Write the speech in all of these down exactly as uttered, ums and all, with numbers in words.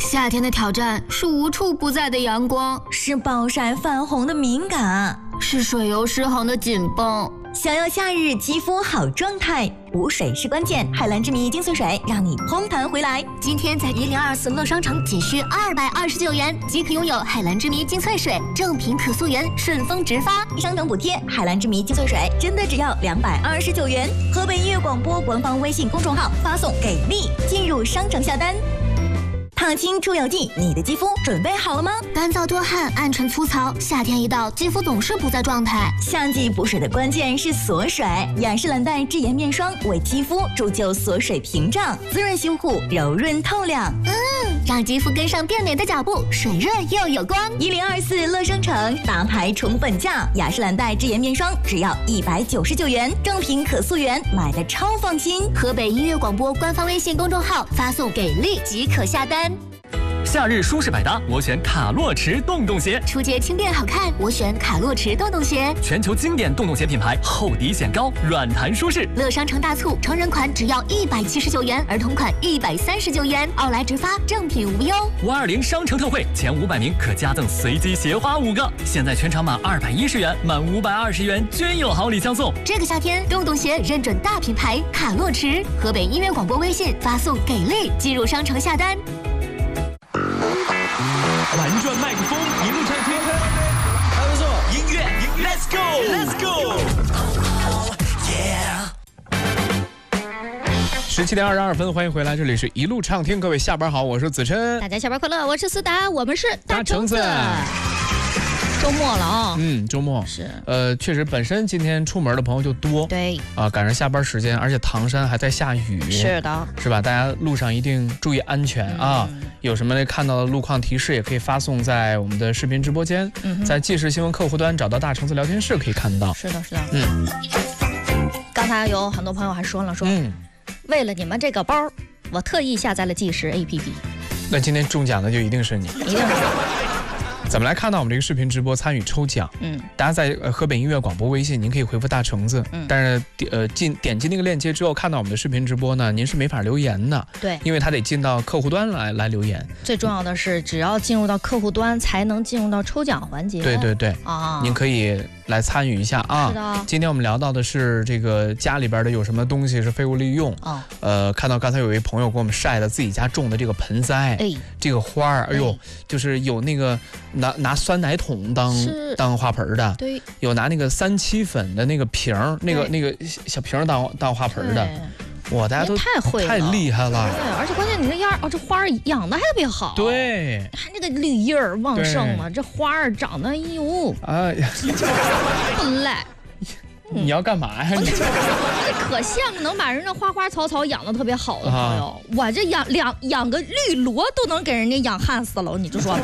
夏天的挑战是无处不在的阳光， 是暴晒泛红的敏感， 是水油失衡的紧绷。 想要夏日肌肤好状态，补水是关键。海蓝之谜精粹水让你嘭弹回来。 今天在一零二四乐商城仅需二百二十九元即可拥有海蓝之谜精粹水，正品可溯源，顺丰直发， 商城补贴。海蓝之谜精粹水真的只要两百二十九元。河北音乐广播官方微信公众号发送给力，进入商城下单。烫青出油剂，你的肌肤准备好了吗？ 干燥多汗、暗沉粗糙，夏天一到，肌肤总是不在状态。 夏季补水的关键是锁水，雅诗兰黛智妍面霜为肌肤铸就锁水屏障，滋润修护，柔润透亮。 嗯，让肌肤跟上变美的脚步，水润又有光。 一零二四乐商城大牌宠本价，雅诗兰黛智妍面霜只要一百九十九元，正品可溯源，买的超放心。 河北音乐广播官方微信公众号发送给力即可下单。 夏日舒适百搭，我选卡洛驰洞洞鞋。 出街轻便好看，我选卡洛驰洞洞鞋。 全球经典洞洞鞋品牌，厚底显高，软弹舒适。 乐商城大促，成人款只要一百七十九元，儿童款一百三十九元，奥莱直发，正品无忧。 五二零商城特惠，前五百名可加赠随机鞋花五个。现在全场满二百一十元，满五百二十元均有好礼相送。 这个夏天，洞洞鞋认准大品牌卡洛驰。河北音乐广播微信发送给力，进入商城下单。 玩转麦克风，一路唱天，还不错。音乐 ，Let's go，Let's go， 十七点二十二分，欢迎回来，这里是一路畅听，各位下班好，我是子琛， 大家下班快乐，我是思达，我们是大橙子。 周末了啊、哦， 嗯，周末是， 呃，确实，本身今天出门的朋友就多， 对， 啊、呃，赶上下班时间，而且唐山还在下雨， 是的， 是吧？大家路上一定注意安全、嗯、啊！有什么看到的路况提示，也可以发送在我们的视频直播间，嗯、在即时新闻客户端找到大橙子聊天室可以看到。 是的，是的， 嗯。 刚才有很多朋友还说了，说， 嗯， 为了你们这个包，我特意下载了即时 A P P。 那今天中奖的就一定是你， 一定是。 怎么来看到我们这个视频直播参与抽奖？嗯，大家在呃河北音乐广播微信，您可以回复大橙子。嗯，但是呃进点击那个链接之后，看到我们的视频直播呢，您是没法留言的。 对， 因为他得进到客户端来来留言。 最重要的是，只要进入到客户端，才能进入到抽奖环节。 对对对， 啊， 您可以来参与一下啊。 是的。 今天我们聊到的是这个家里边的有什么东西是废物利用。哦。呃，看到刚才有一位朋友给我们晒的自己家种的这个盆栽，哎，这个花儿，哎呦，哎就是有那个拿拿酸奶桶当当花盆的， 对， 有拿那个三七粉的那个瓶儿，那个那个小瓶当当花盆的，哇，大家都太会了， 太厉害了。 对，而且关键你这样哦，这花儿养的还特别好， 对， 它这个绿叶儿旺盛嘛，这花儿长得哎呦，哎呀，不赖。 你要干嘛呀？你可像能把人家花花草草养得特别好的朋友，啊、我这养两养个绿萝都能给人家养旱死了，你就说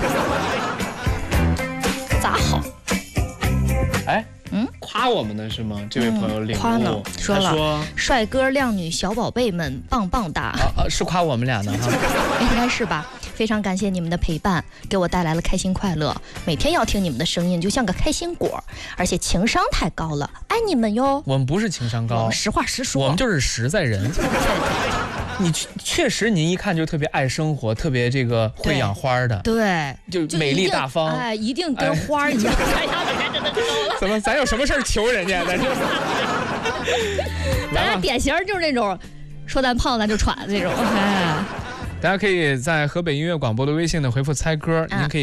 咋好？ 哎，嗯，夸我们的是吗？这位朋友领悟、嗯、 夸呢，说了， 说帅哥靓女小宝贝们棒棒哒， 啊啊，是夸我们俩的哈， 应该是吧？非常感谢你们的陪伴，给我带来了开心快乐。每天要听你们的声音，就像个开心果，而且情商太高了，爱你们哟。 我们不是情商高， 实话实说， 我们就是实在人。你确实，您一看就特别爱生活，特别这个会养花的， 对， 就美丽大方， 哎，一定跟花一样。哎呀， 怎么？咱有什么事儿求人家？咱这， 咱俩典型就是那种说咱胖咱就喘那种。哎。 大家可以在河北音乐广播的微信呢回复猜歌，您可以。